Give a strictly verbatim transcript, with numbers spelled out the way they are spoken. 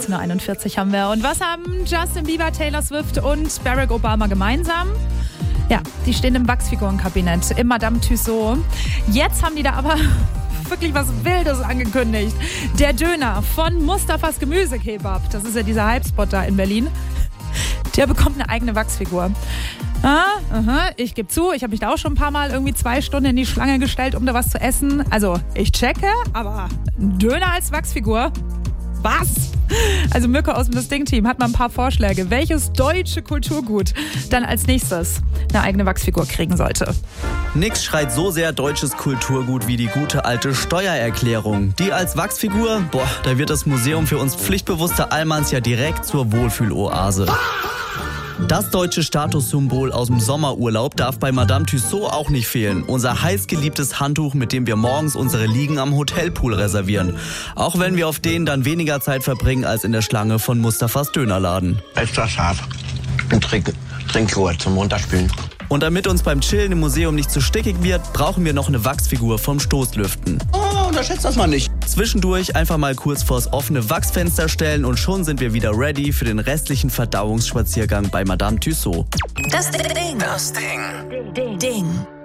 dreizehn Uhr einundvierzig haben wir. Und was haben Justin Bieber, Taylor Swift und Barack Obama gemeinsam? Ja, die stehen im Wachsfigurenkabinett im Madame Tussauds. Jetzt haben die da aber wirklich was Wildes angekündigt. Der Döner von Mustafas Gemüsekebab, das ist ja dieser Hypespot da in Berlin, der bekommt eine eigene Wachsfigur. Ah, aha, ich gebe zu, ich habe mich da auch schon ein paar Mal irgendwie zwei Stunden in die Schlange gestellt, um da was zu essen. Also, ich checke, aber ein Döner als Wachsfigur? Was? Also Mirko aus dem Das Ding-Team hat mal ein paar Vorschläge, welches deutsche Kulturgut dann als nächstes eine eigene Wachsfigur kriegen sollte. Nix schreit so sehr deutsches Kulturgut wie die gute alte Steuererklärung. Die als Wachsfigur, boah, da wird das Museum für uns pflichtbewusste Allmanns ja direkt zur Wohlfühloase. Das deutsche Statussymbol aus dem Sommerurlaub darf bei Madame Tussauds auch nicht fehlen. Unser heißgeliebtes Handtuch, mit dem wir morgens unsere Liegen am Hotelpool reservieren. Auch wenn wir auf denen dann weniger Zeit verbringen als in der Schlange von Mustafas Dönerladen. Extra scharf und Trink Trinkruhe zum Runterspülen. Und damit uns beim Chillen im Museum nicht zu stickig wird, brauchen wir noch eine Wachsfigur vom Stoßlüften. Oh, unterschätzt das mal nicht. Zwischendurch einfach mal kurz vors offene Wachsfenster stellen und schon sind wir wieder ready für den restlichen Verdauungsspaziergang bei Madame Tussauds. Das Ding. Das Ding. Ding. Ding.